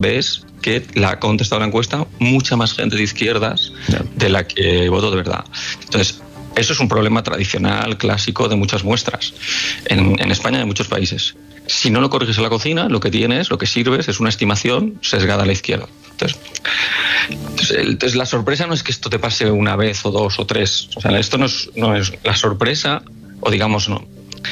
ves que la ha contestado la encuesta mucha más gente de izquierdas de la que votó de verdad. Entonces, eso es un problema tradicional, clásico de muchas muestras en España y en muchos países. Si no lo corriges en la cocina, lo que sirves es una estimación sesgada a la izquierda. Entonces la sorpresa no es que esto te pase una vez o dos o tres. O sea, esto no es la sorpresa, o digamos, no.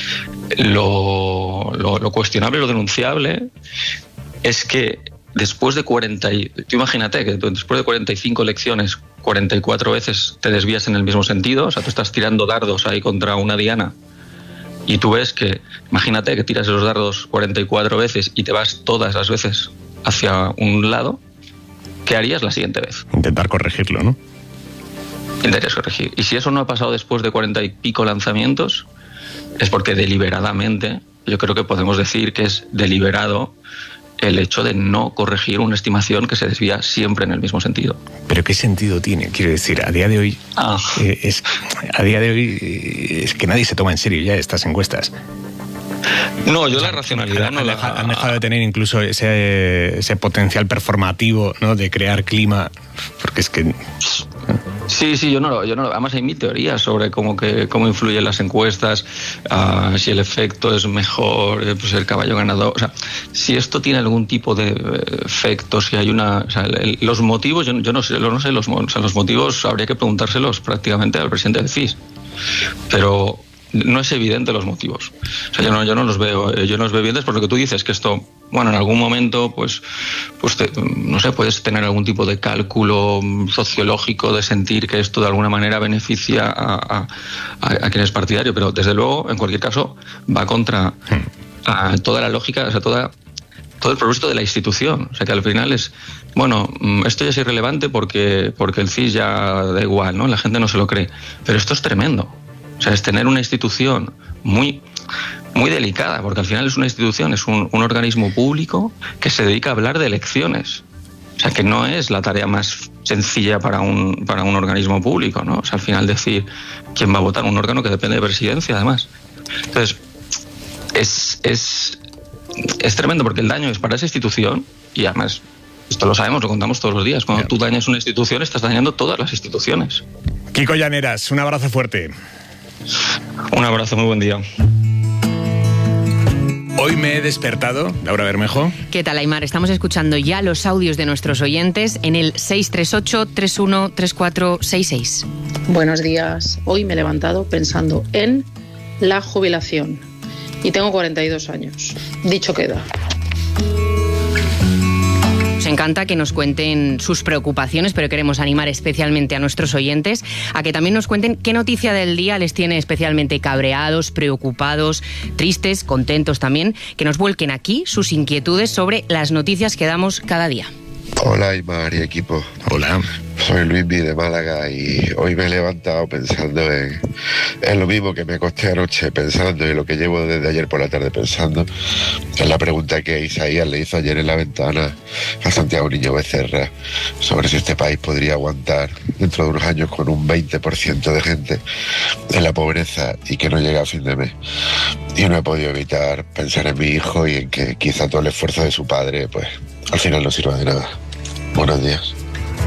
Lo cuestionable, lo denunciable, es que después de tú imagínate que después de 45 elecciones, 44 veces te desvías en el mismo sentido. O sea, tú estás tirando dardos ahí contra una diana y tú ves que, imagínate que tiras los dardos 44 veces y te vas todas las veces hacia un lado. ¿Qué harías la siguiente vez? Intentar corregirlo, ¿no? Intentarías corregir. Y si eso no ha pasado después de 40 y pico lanzamientos, es porque deliberadamente, yo creo que podemos decir que es deliberado el hecho de no corregir una estimación que se desvía siempre en el mismo sentido. ¿Pero qué sentido tiene? Quiero decir, a día de hoy es que nadie se toma en serio ya estas encuestas. No, yo la racionalidad no han dejado de tener incluso ese potencial performativo, ¿no? De crear clima, porque es que... Sí, yo no. Además hay mi teoría sobre cómo influyen las encuestas, si el efecto es mejor, pues el caballo ganador. O sea, si esto tiene algún tipo de efecto, si hay los motivos, yo no sé los motivos habría que preguntárselos prácticamente al presidente del CIS. Pero no es evidente los motivos. O sea, yo no los veo evidentes, por lo que tú dices, que esto, bueno, en algún momento, no sé, puedes tener algún tipo de cálculo sociológico de sentir que esto de alguna manera beneficia a quien es partidario, pero desde luego, en cualquier caso, va contra toda la lógica, o sea, todo el propósito de la institución. O sea, que al final es, bueno, esto ya es irrelevante porque el CIS ya da igual, ¿no? La gente no se lo cree. Pero esto es tremendo. O sea, es tener una institución muy, muy delicada, porque al final es una institución, es un organismo público que se dedica a hablar de elecciones. O sea, que no es la tarea más sencilla para un organismo público, ¿no? O sea, al final decir quién va a votar, un órgano que depende de presidencia, además. Entonces, es tremendo, porque el daño es para esa institución, y además, esto lo sabemos, lo contamos todos los días. Cuando tú dañas una institución, estás dañando todas las instituciones. Kiko Llaneras, un abrazo fuerte. Un abrazo, muy buen día. Hoy me he despertado, Laura Bermejo. ¿Qué tal, Aimar? Estamos escuchando ya los audios de nuestros oyentes en el 638-313466. Buenos días. Hoy me he levantado pensando en la jubilación y tengo 42 años. Dicho queda. Nos encanta que nos cuenten sus preocupaciones, pero queremos animar especialmente a nuestros oyentes a que también nos cuenten qué noticia del día les tiene especialmente cabreados, preocupados, tristes, contentos también, que nos vuelquen aquí sus inquietudes sobre las noticias que damos cada día. Hola, Aimar y equipo. Hola. Soy Luismi de Málaga y hoy me he levantado pensando en lo mismo que me acosté anoche pensando y lo que llevo desde ayer por la tarde pensando, en la pregunta que Isaías le hizo ayer en la ventana a Santiago Niño Becerra sobre si este país podría aguantar dentro de unos años con un 20% de gente en la pobreza y que no llega a fin de mes. Y no he podido evitar pensar en mi hijo y en que quizá todo el esfuerzo de su padre pues al final no sirva de nada. Buenos días.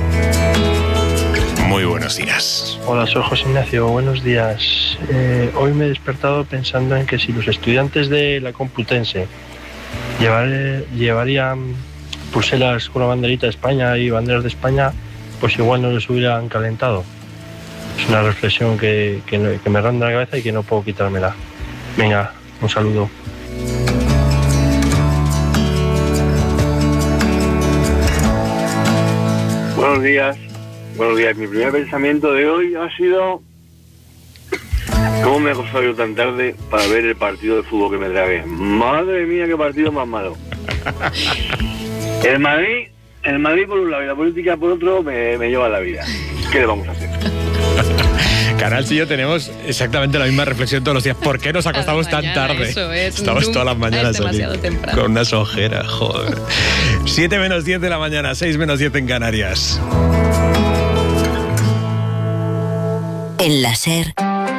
Muy buenos días. Hola, soy José Ignacio, buenos días. Hoy me he despertado pensando en que si los estudiantes de la Complutense llevarían pulseras con la banderita de España y banderas de España, pues igual no les hubieran calentado. Es una reflexión que me ronda la cabeza y que no puedo quitármela. Venga, un saludo. Buenos días. Mi primer pensamiento de hoy ha sido ¿cómo me he acostado yo tan tarde para ver el partido de fútbol que me tragué? Madre mía, qué partido más malo. El Madrid por un lado y la política por otro me lleva la vida. ¿Qué le vamos a hacer? Canals y yo tenemos exactamente la misma reflexión todos los días. ¿Por qué nos acostamos tan tarde? Estamos todas las mañanas aquí con unas ojeras, joder. 7 menos 10 de la mañana, 6 menos 10 en Canarias. En la SER,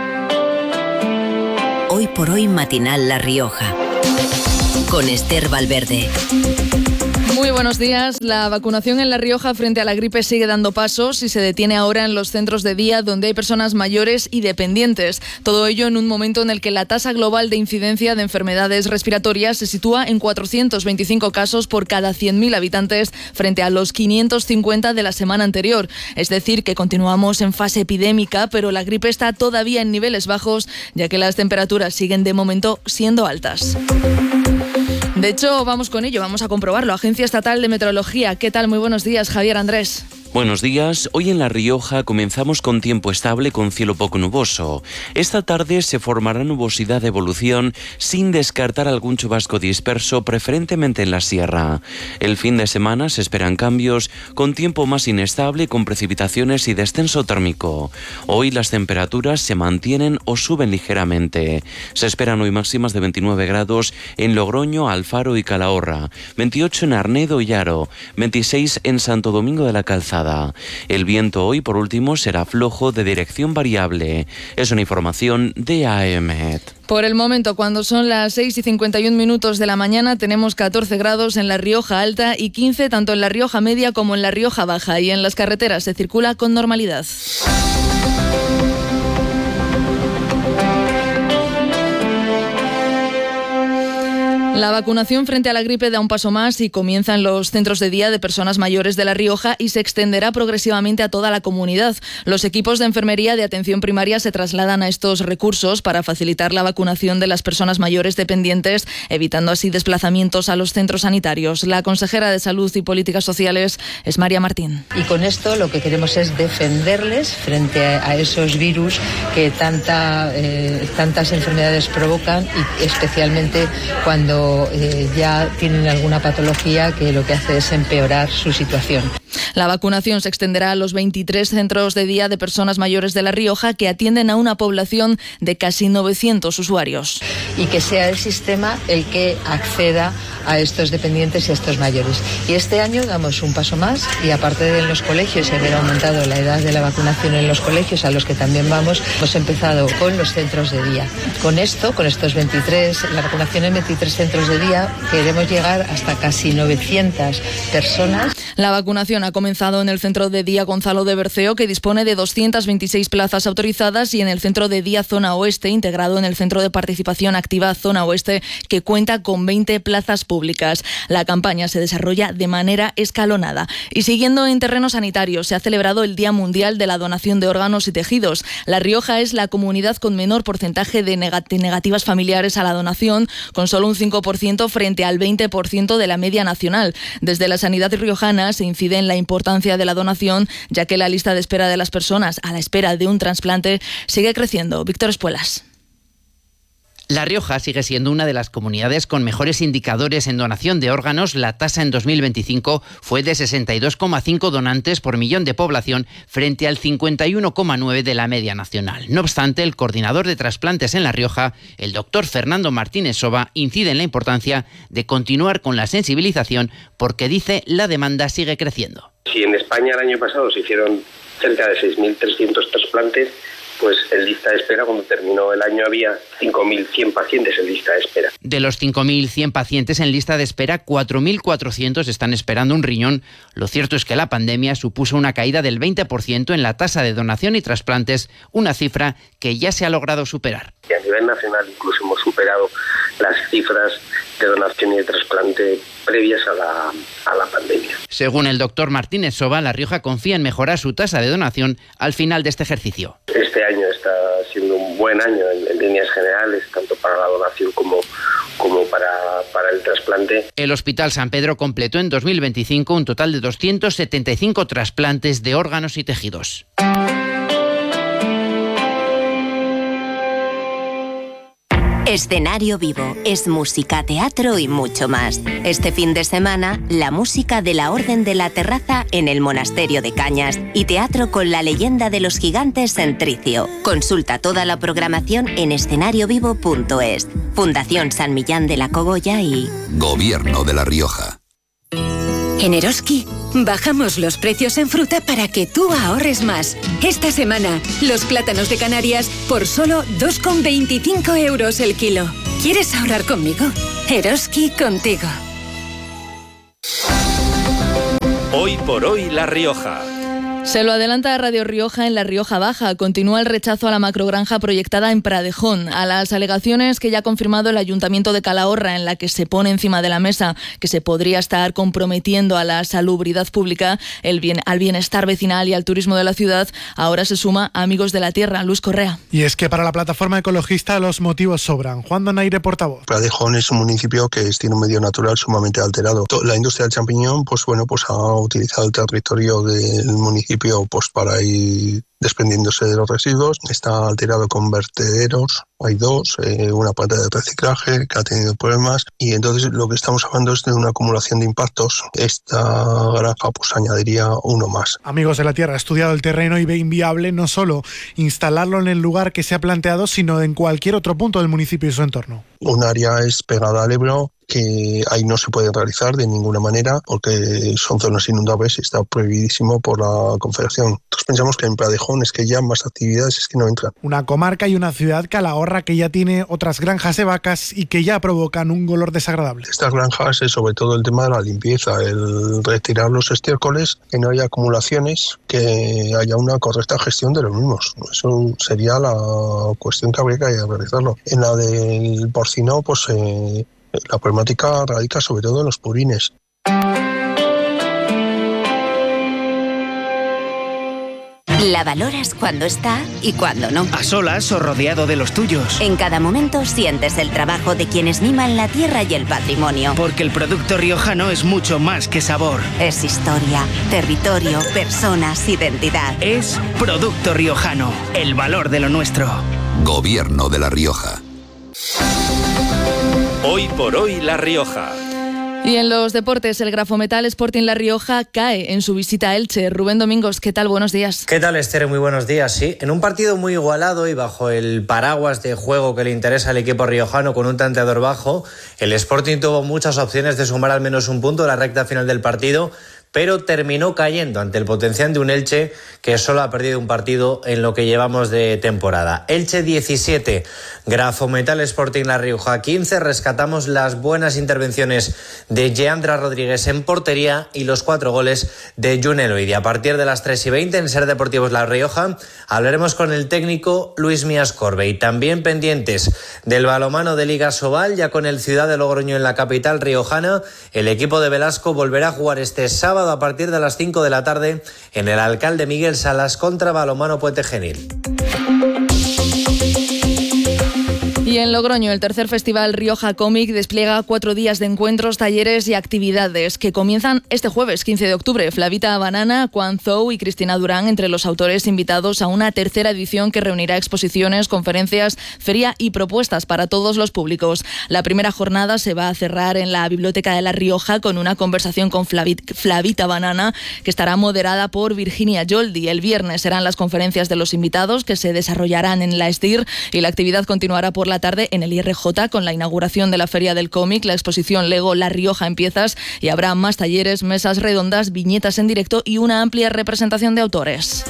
Hoy por Hoy matinal La Rioja, con Esther Valverde. Muy buenos días. La vacunación en La Rioja frente a la gripe sigue dando pasos y se detiene ahora en los centros de día donde hay personas mayores y dependientes. Todo ello en un momento en el que la tasa global de incidencia de enfermedades respiratorias se sitúa en 425 casos por cada 100.000 habitantes frente a los 550 de la semana anterior. Es decir, que continuamos en fase epidémica, pero la gripe está todavía en niveles bajos, ya que las temperaturas siguen de momento siendo altas. De hecho, vamos con ello, vamos a comprobarlo. Agencia Estatal de Meteorología. ¿Qué tal? Muy buenos días, Javier Andrés. Buenos días. Hoy en La Rioja comenzamos con tiempo estable con cielo poco nuboso. Esta tarde se formará nubosidad de evolución sin descartar algún chubasco disperso, preferentemente en la sierra. El fin de semana se esperan cambios con tiempo más inestable, con precipitaciones y descenso térmico. Hoy las temperaturas se mantienen o suben ligeramente. Se esperan hoy máximas de 29 grados en Logroño, Alfaro y Calahorra, 28 en Arnedo y Haro, 26 en Santo Domingo de la Calzada. El viento hoy, por último, será flojo de dirección variable. Es una información de AEMET. Por el momento, cuando son las 6:51 de la mañana, tenemos 14 grados en La Rioja Alta y 15 tanto en La Rioja Media como en La Rioja Baja, y en las carreteras se circula con normalidad. La vacunación frente a la gripe da un paso más y comienza en los centros de día de personas mayores de La Rioja y se extenderá progresivamente a toda la comunidad. Los equipos de enfermería de atención primaria se trasladan a estos recursos para facilitar la vacunación de las personas mayores dependientes, evitando así desplazamientos a los centros sanitarios. La consejera de Salud y Políticas Sociales es María Martín. Y con esto lo que queremos es defenderles frente a esos virus que tantas enfermedades provocan, y especialmente cuando ya tienen alguna patología que lo que hace es empeorar su situación. La vacunación se extenderá a los 23 centros de día de personas mayores de La Rioja, que atienden a una población de casi 900 usuarios. Y que sea el sistema el que acceda a estos dependientes y a estos mayores. Y este año damos un paso más, y aparte de en los colegios, haber aumentado la edad de la vacunación en los colegios, a los que también vamos, hemos empezado con los centros de día. Con estos 23, la vacunación en 23 centros de día, queremos llegar hasta casi 900 personas. La vacunación ha comenzado en el centro de día Gonzalo de Berceo, que dispone de 226 plazas autorizadas, y en el centro de día Zona Oeste, integrado en el Centro de Participación Activa Zona Oeste, que cuenta con 20 plazas públicas. La campaña se desarrolla de manera escalonada. Y siguiendo en terreno sanitario, se ha celebrado el Día Mundial de la Donación de Órganos y Tejidos. La Rioja es la comunidad con menor porcentaje de negativas familiares a la donación, con solo un 5% frente al 20% de la media nacional. Desde la sanidad riojana se incide en la importancia de la donación, ya que la lista de espera de las personas a la espera de un trasplante sigue creciendo. Víctor Espuelas. La Rioja sigue siendo una de las comunidades con mejores indicadores en donación de órganos. La tasa en 2025 fue de 62,5 donantes por millón de población frente al 51,9 de la media nacional. No obstante, el coordinador de trasplantes en La Rioja, el doctor Fernando Martínez Soba, incide en la importancia de continuar con la sensibilización porque, dice, la demanda sigue creciendo. Si en España el año pasado se hicieron cerca de 6.300 trasplantes, pues en lista de espera, cuando terminó el año, había 5.100 pacientes en lista de espera. De los 5.100 pacientes en lista de espera, 4.400 están esperando un riñón. Lo cierto es que la pandemia supuso una caída del 20% en la tasa de donación y trasplantes, una cifra que ya se ha logrado superar. Y a nivel nacional incluso hemos superado las cifras de donación y de trasplante previas a la pandemia. Según el doctor Martínez Soba, La Rioja confía en mejorar su tasa de donación al final de este ejercicio. Este año está siendo un buen año en líneas generales, tanto para la donación como para el trasplante. El Hospital San Pedro completó en 2025 un total de 275 trasplantes de órganos y tejidos. Escenario Vivo es música, teatro y mucho más. Este fin de semana, la música de la Orden de la Terraza en el Monasterio de Cañas y teatro con la leyenda de los gigantes en Tricio. Consulta toda la programación en escenariovivo.es. Fundación San Millán de la Cogolla y Gobierno de La Rioja. En Eroski bajamos los precios en fruta para que tú ahorres más. Esta semana, los plátanos de Canarias por solo 2,25 euros el kilo. ¿Quieres ahorrar conmigo? Eroski contigo. Hoy por hoy La Rioja. Se lo adelanta Radio Rioja en la Rioja Baja. Continúa el rechazo a la macrogranja proyectada en Pradejón, a las alegaciones que ya ha confirmado el Ayuntamiento de Calahorra, en la que se pone encima de la mesa que se podría estar comprometiendo a la salubridad pública, al bienestar vecinal y al turismo de la ciudad. Ahora se suma a Amigos de la Tierra. Luis Correa. Y es que para la plataforma ecologista los motivos sobran. Juan Donaire, portavoz. Pradejón es un municipio que tiene un medio natural sumamente alterado. La industria del champiñón pues ha utilizado el territorio del municipio para ir desprendiéndose de los residuos. Está alterado con vertederos, hay dos, una planta de reciclaje que ha tenido problemas, y entonces lo que estamos hablando es de una acumulación de impactos. Esta granja añadiría uno más. Amigos de la Tierra ha estudiado el terreno y ve inviable no solo instalarlo en el lugar que se ha planteado, sino en cualquier otro punto del municipio y su entorno. Un área es pegada al Ebro, que ahí no se puede realizar de ninguna manera porque son zonas inundables y está prohibidísimo por la Confederación. Nosotros pensamos que en Pradejón es que ya más actividades es que no entran. Una comarca y una ciudad, Calahorra, que ya tiene otras granjas de vacas y que ya provocan un olor desagradable. Estas granjas es sobre todo el tema de la limpieza, el retirar los estiércoles, que no haya acumulaciones, que haya una correcta gestión de los mismos. Eso sería la cuestión que habría que realizarlo. En la del porcino, la problemática radica sobre todo en los purines. La valoras cuando está y cuando no. A solas o rodeado de los tuyos. En cada momento sientes el trabajo de quienes miman la tierra y el patrimonio. Porque el producto riojano es mucho más que sabor. Es historia, territorio, personas, identidad. Es Producto Riojano, el valor de lo nuestro. Gobierno de La Rioja. Hoy por hoy La Rioja. Y en los deportes, el Grafometal Sporting La Rioja cae en su visita a Elche. Rubén Domingos, ¿qué tal? Buenos días. ¿Qué tal, Esther? Muy buenos días. Sí, en un partido muy igualado y bajo el paraguas de juego que le interesa al equipo riojano con un tanteador bajo, el Sporting tuvo muchas opciones de sumar al menos un punto en la recta final del partido, pero terminó cayendo ante el potencial de un Elche que solo ha perdido un partido en lo que llevamos de temporada. Elche 17, Grafometal Sporting La Rioja 15. Rescatamos las buenas intervenciones de Jeandra Rodríguez en portería y los 4 goles de Jun Eloidi. A partir de las 3:20 en Ser Deportivos La Rioja hablaremos con el técnico Luis Mías Corbe, y también pendientes del balonmano de Liga Sobal, ya con el Ciudad de Logroño en la capital riojana. El equipo de Velasco volverá a jugar este sábado a partir de las 5 de la tarde en el Alcalde Miguel Salas contra Balonmano Puente Genil. Y en Logroño, el tercer festival Rioja Cómic despliega 4 días de encuentros, talleres y actividades que comienzan este jueves 15 de octubre. Flavita Banana, Juan Zou y Cristina Durán entre los autores invitados a una tercera edición que reunirá exposiciones, conferencias, feria y propuestas para todos los públicos. La primera jornada se va a cerrar en la Biblioteca de La Rioja con una conversación con Flavita Banana, que estará moderada por Virginia Yoldi. El viernes serán las conferencias de los invitados, que se desarrollarán en la STIR, y la actividad continuará por la tarde en el IRJ con la inauguración de la Feria del Cómic, la exposición Lego La Rioja en piezas, y habrá más talleres, mesas redondas, viñetas en directo y una amplia representación de autores.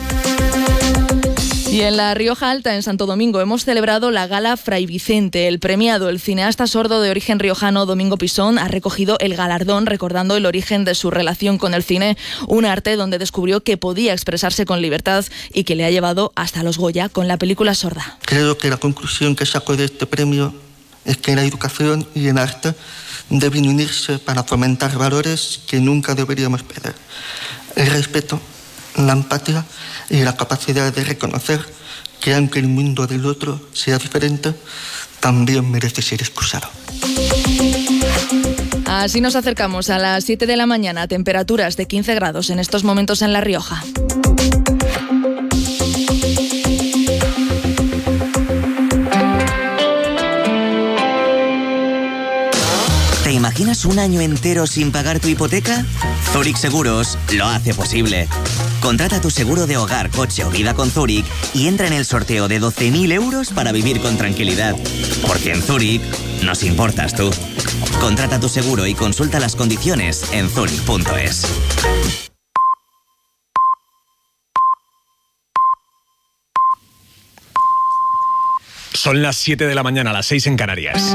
Y en La Rioja Alta, en Santo Domingo, hemos celebrado la Gala Fray Vicente. El premiado, el cineasta sordo de origen riojano Domingo Pisón, ha recogido el galardón recordando el origen de su relación con el cine, un arte donde descubrió que podía expresarse con libertad y que le ha llevado hasta los Goya con la película Sorda. Creo que la conclusión que saco de este premio es que la educación y el arte deben unirse para fomentar valores que nunca deberíamos perder: el respeto, la empatía y la capacidad de reconocer que aunque el mundo del otro sea diferente, también merece ser escuchado. Así nos acercamos a las 7 de la mañana, temperaturas de 15 grados en estos momentos en La Rioja. ¿Te imaginas un año entero sin pagar tu hipoteca? Zurich Seguros lo hace posible. Contrata tu seguro de hogar, coche o vida con Zurich y entra en el sorteo de 12.000 euros para vivir con tranquilidad. Porque en Zurich nos importas tú. Contrata tu seguro y consulta las condiciones en zurich.es. Son las 7 de la mañana, las 6 en Canarias.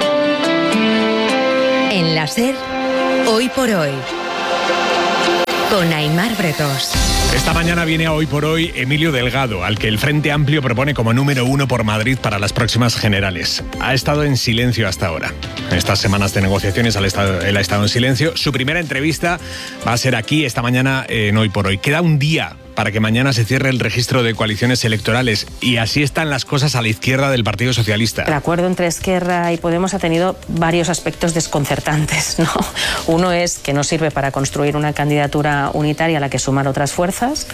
En la SER, hoy por hoy. con Aimar Bretos. Esta mañana viene a Hoy por Hoy Emilio Delgado, al que el Frente Amplio propone como número 1 por Madrid para las próximas generales. Ha estado en silencio hasta ahora. En estas semanas de negociaciones él ha estado en silencio. Su primera entrevista va a ser aquí esta mañana en Hoy por Hoy. Queda un día para que mañana se cierre el registro de coaliciones electorales y así están las cosas a la izquierda del Partido Socialista. El acuerdo entre Esquerra y Podemos ha tenido varios aspectos desconcertantes, ¿no? Uno es que no sirve para construir una candidatura unitaria a la que sumar otras fuerzas,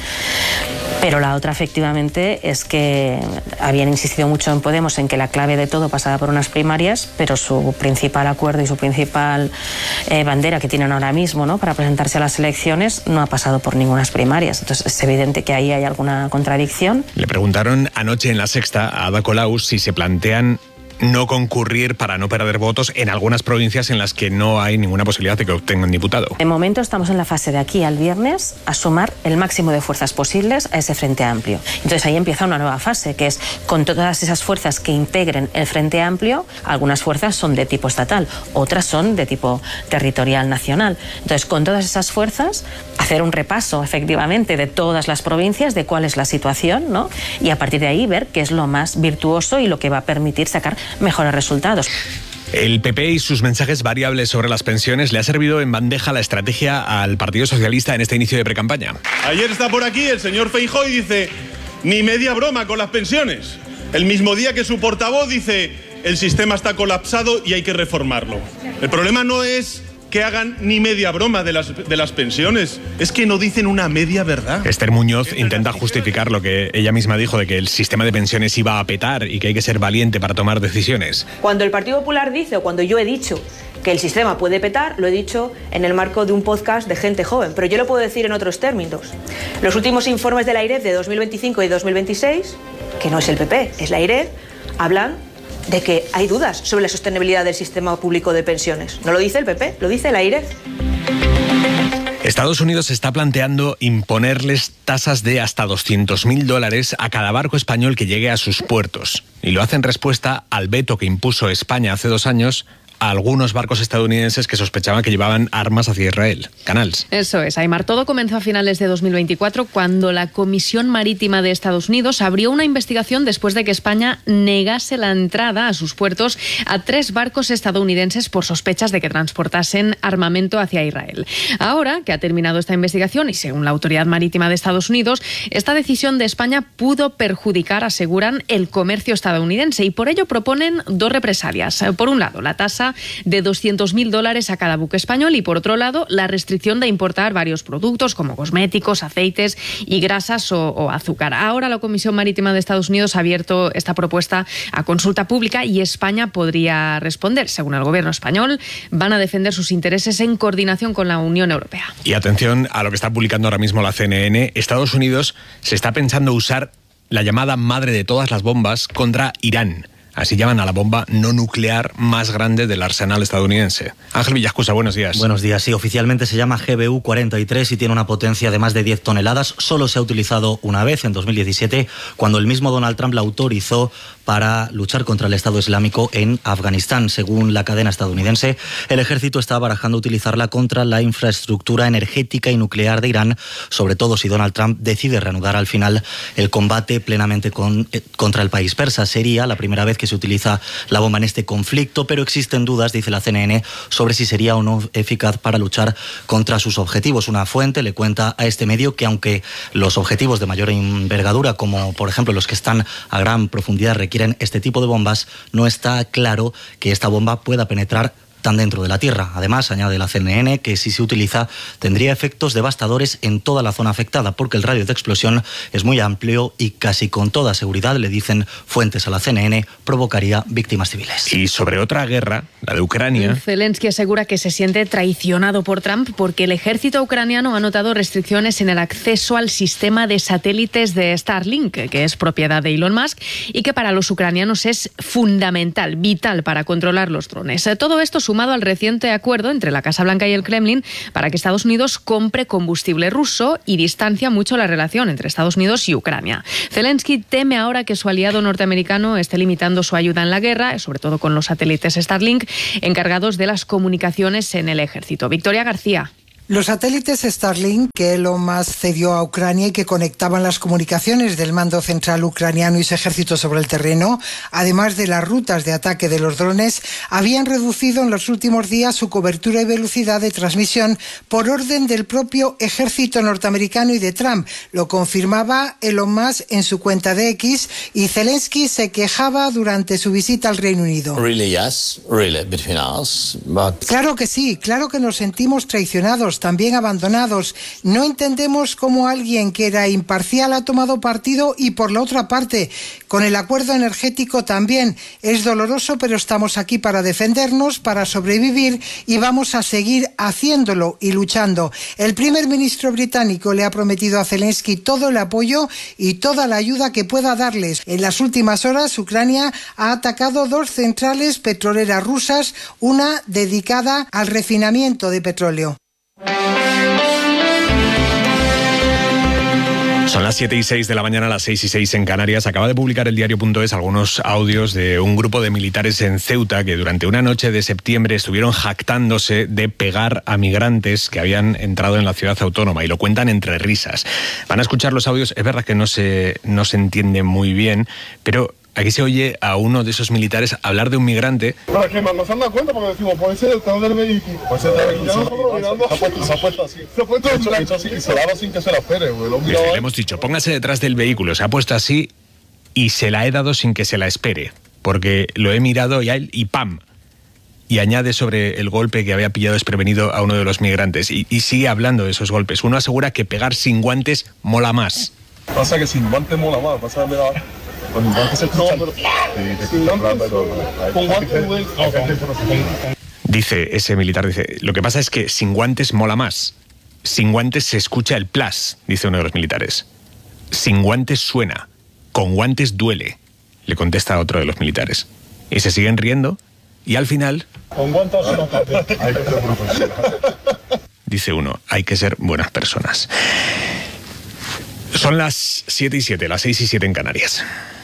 pero la otra efectivamente es que habían insistido mucho en Podemos en que la clave de todo pasaba por unas primarias, pero su principal acuerdo y su principal bandera que tienen ahora mismo, ¿no?, para presentarse a las elecciones no ha pasado por ninguna primarias. Entonces es evidente que ahí hay alguna contradicción. Le preguntaron anoche en La Sexta a Ada Colau si se plantean no concurrir para no perder votos en algunas provincias en las que no hay ninguna posibilidad de que obtengan diputado. De momento estamos en la fase de aquí al viernes a sumar el máximo de fuerzas posibles a ese Frente Amplio. Entonces ahí empieza una nueva fase, que es con todas esas fuerzas que integren el Frente Amplio. Algunas fuerzas son de tipo estatal, otras son de tipo territorial nacional. Entonces con todas esas fuerzas hacer un repaso efectivamente de todas las provincias, de cuál es la situación, ¿no?, y a partir de ahí ver qué es lo más virtuoso y lo que va a permitir sacar mejores resultados. El PP y sus mensajes variables sobre las pensiones le ha servido en bandeja la estrategia al Partido Socialista en este inicio de precampaña. Ayer está por aquí el señor Feijóo y dice, ni media broma con las pensiones. El mismo día que su portavoz dice, el sistema está colapsado y hay que reformarlo. El problema no es que hagan ni media broma de las pensiones, es que no dicen una media verdad. Esther Muñoz intenta justificar lo que ella misma dijo de que el sistema de pensiones iba a petar y que hay que ser valiente para tomar decisiones. Cuando el Partido Popular dice, o cuando yo he dicho que el sistema puede petar, lo he dicho en el marco de un podcast de gente joven, pero yo lo puedo decir en otros términos. Los últimos informes de la AIREF de 2025 y 2026, que no es el PP, es la AIREF, hablan de que hay dudas sobre la sostenibilidad del sistema público de pensiones. No lo dice el PP, lo dice la AIREF. Estados Unidos está planteando imponerles tasas de hasta $200.000 a cada barco español que llegue a sus puertos. Y lo hace en respuesta al veto que impuso España hace 2 años a algunos barcos estadounidenses que sospechaban que llevaban armas hacia Israel. Canals. Eso es, Aimar. Todo comenzó a finales de 2024 cuando la Comisión Marítima de Estados Unidos abrió una investigación después de que España negase la entrada a sus puertos a 3 barcos estadounidenses por sospechas de que transportasen armamento hacia Israel. Ahora que ha terminado esta investigación y según la Autoridad Marítima de Estados Unidos, esta decisión de España pudo perjudicar, aseguran, el comercio estadounidense y por ello proponen 2 represalias. Por un lado, la tasa de $200.000 a cada buque español y por otro lado la restricción de importar varios productos como cosméticos, aceites y grasas o azúcar. Ahora la Comisión Marítima de Estados Unidos ha abierto esta propuesta a consulta pública y España podría responder. Según el gobierno español, van a defender sus intereses en coordinación con la Unión Europea. Y atención a lo que está publicando ahora mismo la CNN. Estados Unidos se está pensando usar la llamada madre de todas las bombas contra Irán. Así llaman a la bomba no nuclear más grande del arsenal estadounidense. Ángel Villascusa, buenos días. Buenos días, sí, oficialmente se llama GBU-43 y tiene una potencia de más de 10 toneladas. Solo se ha utilizado una vez, en 2017, cuando el mismo Donald Trump la autorizó para luchar contra el Estado Islámico en Afganistán. Según la cadena estadounidense, el ejército está barajando utilizarla contra la infraestructura energética y nuclear de Irán, sobre todo si Donald Trump decide reanudar al final el combate plenamente contra el país persa. Sería la primera vez que se utiliza la bomba en este conflicto, pero existen dudas, dice la CNN, sobre si sería o no eficaz para luchar contra sus objetivos. Una fuente le cuenta a este medio que aunque los objetivos de mayor envergadura, como por ejemplo los que están a gran profundidad, requieren este tipo de bombas, no está claro que esta bomba pueda penetrar tan dentro de la Tierra. Además, añade la CNN que si se utiliza tendría efectos devastadores en toda la zona afectada porque el radio de explosión es muy amplio y casi con toda seguridad, le dicen fuentes a la CNN, provocaría víctimas civiles. Y sobre otra guerra, la de Ucrania. Zelensky asegura que se siente traicionado por Trump porque el ejército ucraniano ha notado restricciones en el acceso al sistema de satélites de Starlink, que es propiedad de Elon Musk y que para los ucranianos es fundamental, vital para controlar los drones. Todo esto sumado al reciente acuerdo entre la Casa Blanca y el Kremlin para que Estados Unidos compre combustible ruso y distancia mucho la relación entre Estados Unidos y Ucrania. Zelensky teme ahora que su aliado norteamericano esté limitando su ayuda en la guerra, sobre todo con los satélites Starlink, encargados de las comunicaciones en el ejército. Victoria García. Los satélites Starlink que Elon Musk cedió a Ucrania y que conectaban las comunicaciones del mando central ucraniano y su ejército sobre el terreno, además de las rutas de ataque de los drones, habían reducido en los últimos días su cobertura y velocidad de transmisión por orden del propio ejército norteamericano y de Trump. Lo confirmaba Elon Musk en su cuenta de X y Zelensky se quejaba durante su visita al Reino Unido. Claro que sí, claro que nos sentimos traicionados, también abandonados. No entendemos cómo alguien que era imparcial ha tomado partido y por la otra parte, con el acuerdo energético también. Es doloroso, pero estamos aquí para defendernos, para sobrevivir y vamos a seguir haciéndolo y luchando. El primer ministro británico le ha prometido a Zelensky todo el apoyo y toda la ayuda que pueda darles. En las últimas horas, Ucrania ha atacado 2 centrales petroleras rusas, una dedicada al refinamiento de petróleo. Son las 7:06 de la mañana, las 6:06 en Canarias. Acaba de publicar el diario.es algunos audios de un grupo de militares en Ceuta que durante una noche de septiembre estuvieron jactándose de pegar a migrantes que habían entrado en la ciudad autónoma y lo cuentan entre risas. Van a escuchar los audios, es verdad que no se entiende muy bien, pero aquí se oye a uno de esos militares hablar de un migrante. Para que nos han dado cuenta, porque decimos, puede ser el carro del vehículo. Puede ser el vehículo. Se ha puesto así. Se ha puesto así y se la ha sin que se la espere. Le hemos dicho, póngase detrás del vehículo. Se ha puesto así y se la he dado sin que se la espere. Porque lo he mirado y ¡pam! Y añade sobre el golpe que había pillado desprevenido a uno de los migrantes. Y sigue hablando de esos golpes. Uno asegura que pegar sin guantes mola más. Pasa que sin guantes mola más. Pasa que con guantes se escucha. Dice ese militar, lo que pasa es que sin guantes mola más. Sin guantes se escucha el plas, dice uno de los militares. Sin guantes suena, con guantes duele, le contesta otro de los militares. Y se siguen riendo y al final... Con guantes no hay que ser profesional. Dice uno, hay que ser buenas personas. Son las 7:07, las 6:07 en Canarias.